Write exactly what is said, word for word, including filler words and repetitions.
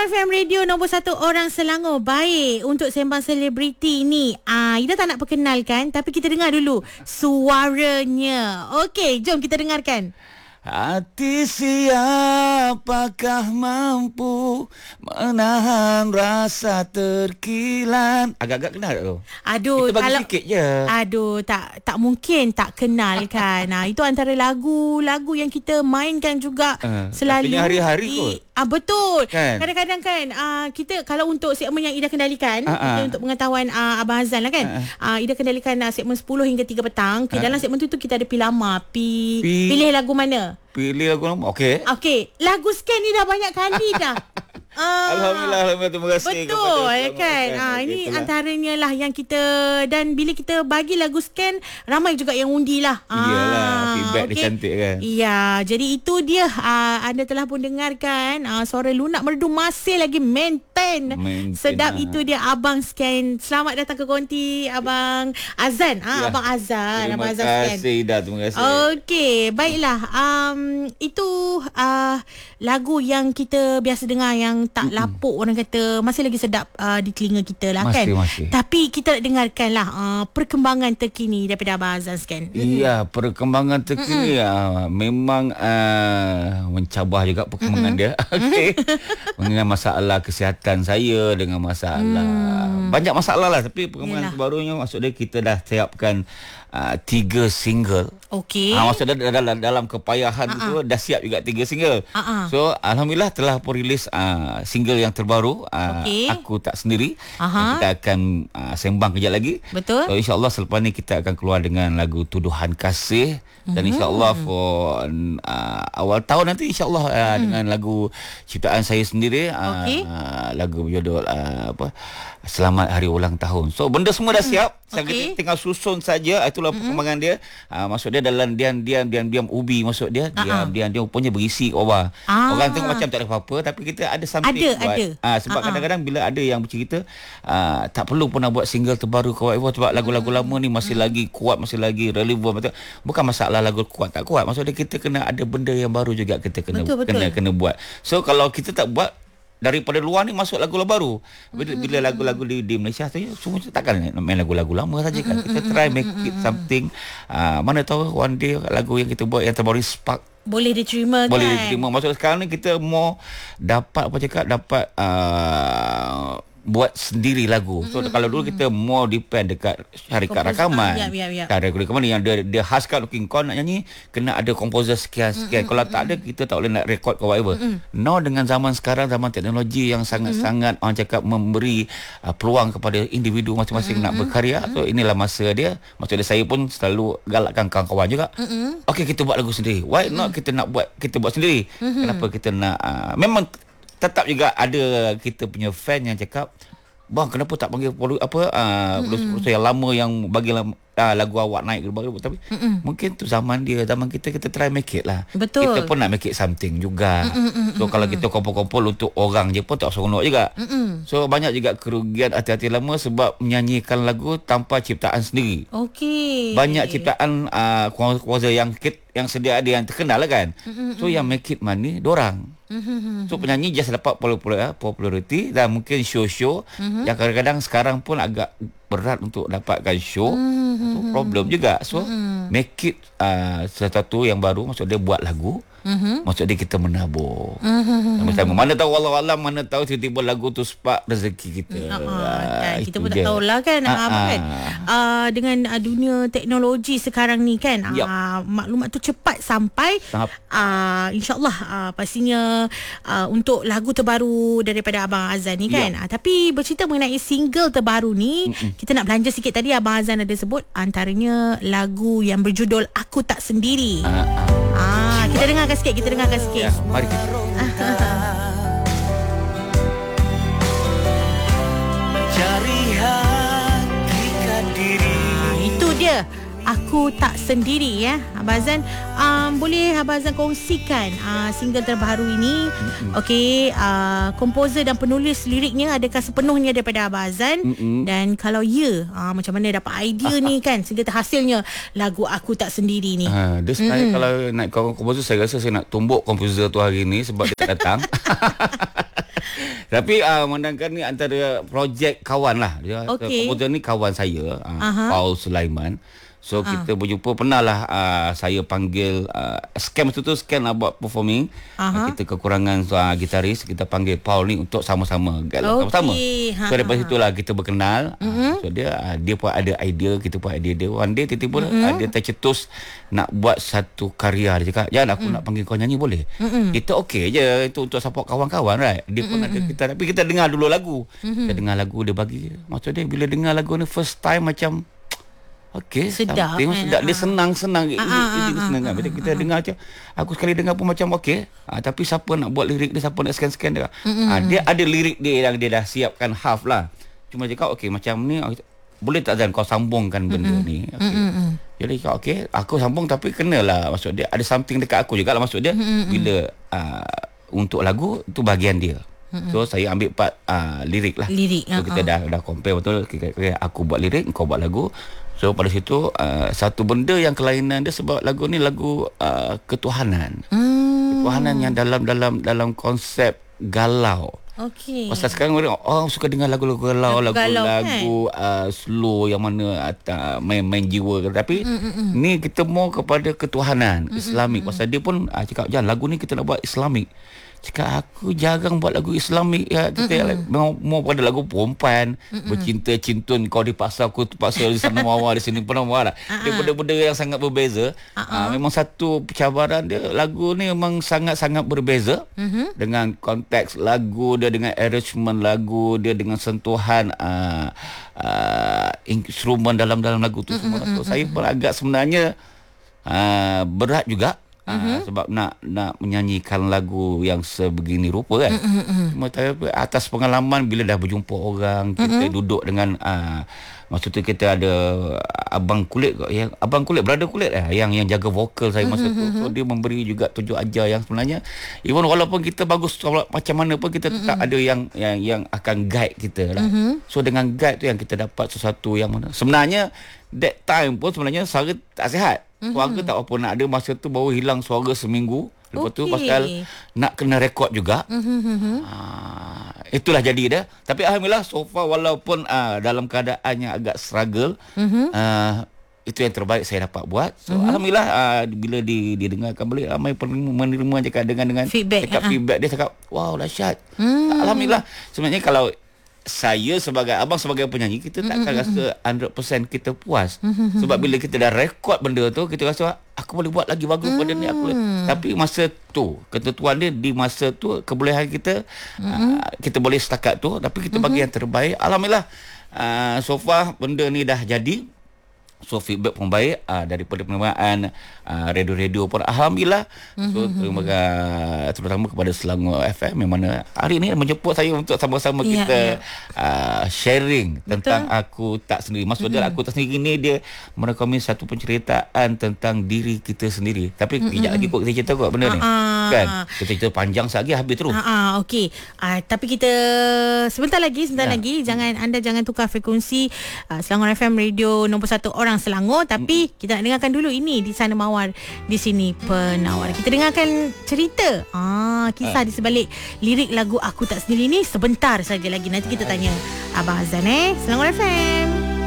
F M Radio nombor satu orang Selangor. Baik, untuk sembang selebriti ni, ah, Ida tak nak perkenalkan, tapi kita dengar dulu suaranya. Okey, jom kita dengarkan. Hati siapakah mampu menahan rasa terkilan. Agak-agak kenal tak tu? Aduh, kita bagi kalau sikit je. Aduh, tak tak mungkin tak kenal kan. Nah, itu antara lagu-lagu yang kita mainkan juga uh, selalu hari-hari di, kot. Ah, betul. Kan? Kadang-kadang kan ah, kita kalau untuk segmen yang Ida kendalikan, uh-uh. okay, untuk pengetahuan ah, Abang Azan lah kan. Uh-uh. Ah, Ida kendalikan ah, segmen sepuluh hingga tiga petang. Okay, uh-uh. Dalam segmen tu, tu kita ada pilama. Pi, Pi, pilih lagu mana? Pilih lagu nama. Okey. Okey, lagu scan ni dah banyak kali dah. Ah, Alhamdulillah, Alhamdulillah, terima kasih. betul kepada kan. Ah, ini itulah antaranya lah yang kita, dan bila kita bagi lagu scan, ramai juga yang undi lah. Iyalah, ah, feedback okay. dia cantik kan. Iya, jadi itu dia. Ah, anda telah pun dengarkan ah, suara lunak merdu masih lagi maintain. maintain Sedap lah. Itu dia Abang Scan. Selamat datang ke konti Abang Azan. Ah, ya. Abang Azan. Terima Abang Azan kasih Scan. Ida, terima kasih. Okey, baiklah. Um, itu uh, lagu yang kita biasa dengar yang tak lapuk, orang kata masih lagi sedap uh, di telinga kita lah, masih, kan masih. Tapi kita nak dengarkan lah uh, perkembangan terkini daripada Abang Azan Scan. Iya, perkembangan terkini uh, memang uh, mencabar juga perkembangan mm-hmm. dia. Okey. Mengenai masalah kesihatan saya, dengan masalah mm. banyak masalah lah, tapi perkembangan terbarunya maksud dia kita dah siapkan uh, tiga single. Okey. Ha, maksudnya dalam dalam kepayahan uh-uh. tu dah siap juga tiga single. Uh-uh. So alhamdulillah telah pun rilis uh, single yang terbaru, uh, okay. Aku Tak Sendiri. Uh-huh. Kita akan uh, sembang kejap lagi. Betul. So insya-Allah selepas ni kita akan keluar dengan lagu Tuduhan Kasih. Dan uh-huh. insya-Allah for uh, awal tahun nanti insya-Allah uh, uh-huh. dengan lagu ciptaan saya sendiri, uh, okay. uh, lagu berjudul uh, apa Selamat Hari Ulang Tahun. So benda semua dah siap. Saya okay. tinggal susun saja. Itulah mm-hmm. perkembangan dia. Uh, maksud dia dalam diam-diam diam-diam ubi, maksud dia diam-diam dia rupanya berisi kat bawah. Ah. Orang tengok macam tak ada apa-apa, tapi kita ada something ada, buat. Ada. Uh, sebab uh-huh. kadang-kadang bila ada yang bercerita uh, tak perlu pun nak buat single terbaru ke whatever, sebab lagu-lagu lama ni masih mm-hmm. lagi kuat, masih lagi relevan. Bukan masalah lagu kuat tak kuat. Maksud dia kita kena ada benda yang baru juga kita kena betul, kena betul. kena buat. So kalau kita tak buat, daripada luar ni masuk lagu-lagu baru. Bila, mm-hmm. bila lagu-lagu di, di Malaysia tu semua takkan main lagu-lagu lama saja kan. Kita try make it something. Uh, mana tahu one day lagu yang kita buat yang terbaru spark boleh diterima kan. Boleh diterima. Maksud sekarang ni kita mau dapat apa cakap dapat uh, buat sendiri lagu. So mm-hmm. kalau dulu kita more depend dekat syarikat rakaman. Yap, yap, yap. Syarikat rakaman yang dia dia khaskan looking kau nak nyanyi kena ada komposer sekian-sekian. Mm-hmm. Kalau tak ada kita tak boleh nak record ke whatever. Mm-hmm. Now dengan zaman sekarang, zaman teknologi yang sangat-sangat mm-hmm. orang cakap memberi uh, peluang kepada individu masing-masing mm-hmm. nak berkarya. So inilah masa dia. Maksudnya saya pun selalu galakkan kawan-kawan juga. Mm-hmm. Okey, kita buat lagu sendiri. Why not mm-hmm. kita nak buat kita buat sendiri? Mm-hmm. Kenapa kita nak uh, memang tetap juga ada kita punya fan yang cakap, bang kenapa tak panggil apa uh, produser yang lama yang bagi uh, lagu awak naik ke baru, tapi Mm-mm. mungkin tu zaman dia, zaman kita kita try make it lah. Betul. Kita pun nak make it something juga. Mm-mm. So kalau kita kompol-kompol untuk orang je pun tak seronok juga. Mm-mm. So banyak juga kerugian hati-hati lama sebab menyanyikan lagu tanpa ciptaan sendiri. Okey. Banyak ciptaan uh, komposer yang yang sedia ada yang terkenal lah kan. Mm-mm. So yang make it money dorang. Mm-hmm. So penyanyi just dapat populariti dan mungkin show-show mm-hmm. yang kadang-kadang sekarang pun agak berat untuk dapatkan show. Mm-hmm. So problem juga. So mm-hmm. make it uh, sesuatu yang baru. Maksud dia buat lagu. Mm-hmm. Maksud dia kita menabur. Mm-hmm. Mana tahu wallahualam, mana tahu tiba-tiba lagu tu spark rezeki kita. Uh-huh. Uh, kita pun tak tahulah kan. Uh-huh. Apa kan? Uh, dengan uh, dunia teknologi sekarang ni kan. Yep. Uh, maklumat tu cepat sampai. Uh, InsyaAllah uh, pastinya uh, untuk lagu terbaru daripada Abang Azan ni kan. Yep. Uh, tapi bercerita mengenai single terbaru ni, Mm-mm. kita nak belanja sikit tadi. Abang Azan ada sebut antaranya lagu yang berjudul Aku Tak Sendiri. Uh-huh. Ah, kita dengarkan sikit, kita dengarkan sikit. Ya, mari kita. Mencari hakikat diri. Ah, itu dia. Aku Tak Sendiri ya. Abang Azan, um, boleh Abang Azan kongsikan uh, single terbaru ini. Mm-hmm. Okey, uh, komposer dan penulis liriknya adakah sepenuhnya daripada Abang Azan? Mm-hmm. Dan kalau ya, uh, macam mana dapat idea ni kan sehingga terhasilnya lagu Aku Tak Sendiri ni? Ha, dia sebenarnya mm-hmm. kalau nak komposer, saya rasa saya nak tumbuk komposer tu hari ni sebab dia tak datang. Tapi uh, menangkan ni antara projek kawan lah. Dia okay. komposer ni kawan saya, uh, Paul Sulaiman. So uh. kita berjumpa, pernah lah uh, saya panggil uh, scam tu tu scan lah buat performing. Uh, kita kekurangan uh, gitaris, kita panggil Paul ni untuk sama-sama galak okay. sama-sama. So daripada situ lah kita berkenal. Uh-huh. So dia uh, dia pun ada idea, kita pun idea dia. One day tiba-tiba uh-huh. uh, dia tercetus nak buat satu karya. Dia cakap, "Jan, aku uh-huh. nak panggil kau nyanyi boleh?" Uh-huh. Kita okey je, itu untuk support kawan-kawan, right? Dia pun uh-huh. ada kita, tapi kita dengar dulu lagu. Uh-huh. Kita dengar lagu dia bagi. Maksud dia bila dengar lagu ni first time macam okey, sedap, tengok sedap, dia senang-senang. Ah, ah, dia ah, senang kan. Bila kita dengar macam, aku sekali dengar pun macam okey, ah, tapi siapa nak buat lirik dia, siapa nak scan-scan dia. Ah, dia ada lirik dia yang dia dah siapkan half lah. Cuma cakap okey macam ni, boleh tak Zan kau sambungkan benda ni. Okey. Jadi cakap okey, aku sambung tapi kenalah, maksud dia ada something dekat aku jugalah, maksud dia bila uh, untuk lagu tu bahagian dia. Mm-hmm. So saya ambil part uh, lirik lah. Lirik. So kita uh-huh. dah dah compare betul. Okay, okay, aku buat lirik, kau buat lagu. So pada situ uh, satu benda yang kelainan dia sebab lagu ni lagu uh, ketuhanan. Mm. Ketuhanan yang dalam dalam dalam konsep galau. Okey. Pasal sekarang orang oh, suka dengar lagu-lagu galau, lagu-lagu kan? uh, slow yang mana uh, main main jiwa. Tapi mm-mm. ni kita mau kepada ketuhanan mm-mm. Islamik. Pasal dia pun uh, cakap, "Jan, lagu ni kita nak buat Islamik." Cakap, aku jarang buat lagu Islamik ya. Kita like, mau, mau pada lagu perempuan, Mm-mm. bercinta cintun, kau dipaksa, aku terpaksa, di sana mawar, di sini pernah mawar. Dia benda-benda yang sangat berbeza. Uh, memang satu cabaran dia, lagu ni memang sangat-sangat berbeza uh-huh. dengan konteks lagu dia, dengan arrangement lagu dia, dengan sentuhan uh, uh, instrumen dalam-dalam lagu tu semua. So, saya pun agak sebenarnya uh, berat juga. Uh-huh. Sebab nak nak menyanyikan lagu yang sebegini rupa kan. Uh-huh. Cuma tapi atas pengalaman bila dah berjumpa orang, kita uh-huh. duduk dengan uh, maksudnya kita ada abang kulit yang abang kulit brother kulit eh, yang yang jaga vokal saya masa uh-huh. tu. So dia memberi juga tunjuk ajar yang sebenarnya even walaupun kita bagus macam mana pun kita tetap uh-huh. ada yang yang yang akan guide kita lah. Uh-huh. So dengan guide tu yang kita dapat sesuatu yang mana sebenarnya that time pun sebenarnya suara tak sihat. Suara mm-hmm. tak apa nak ada, masa tu baru hilang suara seminggu. Lepas okay. tu pasal nak kena rekod juga. Mm-hmm. Uh, itulah jadi dia. Tapi alhamdulillah so far walaupun uh, dalam keadaan yang agak struggle, mm-hmm. uh, itu yang terbaik saya dapat buat. So mm-hmm. alhamdulillah uh, bila di, didengarkan balik ramai menerima cakap dengan dengan feedback, cakap uh-huh. feedback dia cakap wow dahsyat. Mm-hmm. Alhamdulillah. Sebenarnya kalau saya sebagai abang sebagai penyanyi, kita tak akan rasa one hundred percent kita puas. Sebab bila kita dah rekod benda tu, kita rasa aku boleh buat lagi bagus pada ni aku. Tapi masa tu ketentuan dia di masa tu, kebolehan kita uh, kita boleh setakat tu, tapi kita bagi yang terbaik. Alhamdulillah uh, so far benda ni dah jadi. So feedback pun baik uh, daripada penerimaan uh, radio-radio pun alhamdulillah. So terima kasih terutama kepada Selangor F M yang mana hari ini menjemput saya untuk sama-sama yeah, kita yeah. Uh, sharing tentang Betul. Aku Tak Sendiri. Maksudnya mm-hmm. Aku Tak Sendiri ni dia merekami satu penceritaan tentang diri kita sendiri. Tapi mm-hmm. kejap lagi kot kita cerita kot benda uh-uh. ni. Kan? Kita cerita panjang sekali habis terus. Uh-uh, okey. Uh, tapi kita sebentar lagi, sebentar yeah. lagi jangan anda jangan tukar frekuensi uh, Selangor F M radio nombor satu orang Selangor, tapi mm. kita nak dengarkan dulu ini di sana mawar, di sini penawar. Kita dengarkan cerita ah kisah uh. di sebalik lirik lagu Aku Tak Sendiri ni sebentar saja lagi. Nanti kita tanya Abang Azan eh Selangor F M.